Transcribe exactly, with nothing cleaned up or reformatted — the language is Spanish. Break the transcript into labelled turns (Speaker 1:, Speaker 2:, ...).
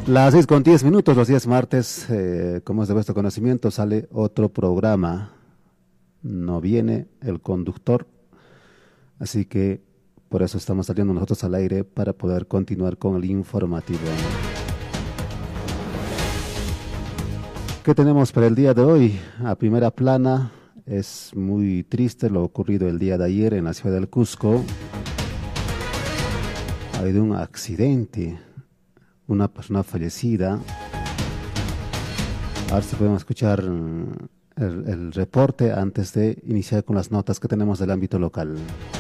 Speaker 1: Las seis con diez minutos, los días martes, eh, como es de vuestro conocimiento, sale otro programa. No viene el conductor, así que por eso estamos saliendo nosotros al aire para poder continuar con el informativo. ¿Qué tenemos para el día de hoy? A primera plana, es muy triste lo ocurrido el día de ayer en la ciudad del Cusco. Ha habido un accidente, una persona fallecida. Ahora sí podemos escuchar el, el reporte antes de iniciar con las notas que tenemos del ámbito local.